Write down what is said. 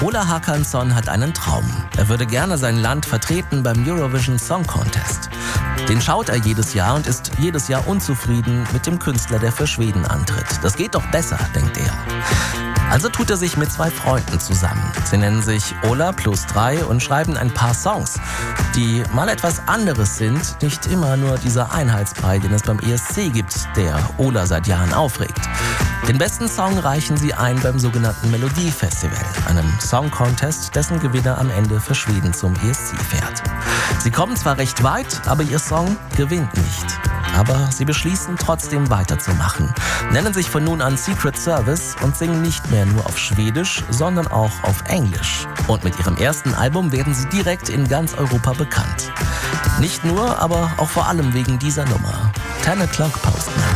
Ola Håkansson hat einen Traum. Er würde gerne sein Land vertreten beim Eurovision Song Contest. Den schaut er jedes Jahr und ist jedes Jahr unzufrieden mit dem Künstler, der für Schweden antritt. Das geht doch besser, denkt er. Also tut er sich mit 2 Freunden zusammen. Sie nennen sich Ola plus 3 und schreiben ein paar Songs, die mal etwas anderes sind. Nicht immer nur dieser Einheitsbrei, den es beim ESC gibt, der Ola seit Jahren aufregt. Den besten Song reichen sie ein beim sogenannten Melodiefestival, einem Song-Contest, dessen Gewinner am Ende für Schweden zum ESC fährt. Sie kommen zwar recht weit, aber ihr Song gewinnt nicht. Aber sie beschließen trotzdem weiterzumachen, nennen sich von nun an Secret Service und singen nicht mehr nur auf Schwedisch, sondern auch auf Englisch. Und mit ihrem ersten Album werden sie direkt in ganz Europa bekannt. Nicht nur, aber auch vor allem wegen dieser Nummer. 10 O'Clock Postman.